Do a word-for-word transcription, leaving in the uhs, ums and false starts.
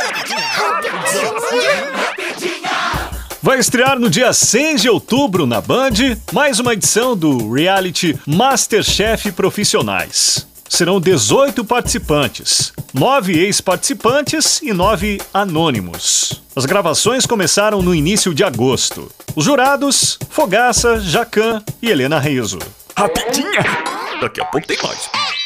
Vai estrear no dia seis de outubro na Band mais uma edição do reality MasterChef Profissionais. Serão dezoito participantes, nove ex-participantes e nove anônimos. As gravações começaram no início de agosto. Os jurados, Fogaça, Jacan e Helena Rizzo. Rapidinha! Daqui a pouco tem mais.